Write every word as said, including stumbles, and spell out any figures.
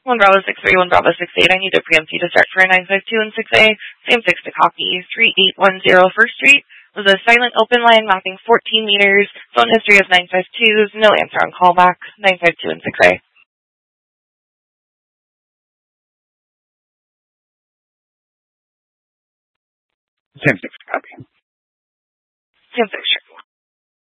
One Bravo six three, one Bravo six eight. I need a preempt to start for a nine five two and six A. Same six to copy. three eight one zero First Street. Was a silent open line mapping fourteen meters. Phone history of nine five twos. No answer on callback. nine five two and six A. Same six to copy. Same six, sure.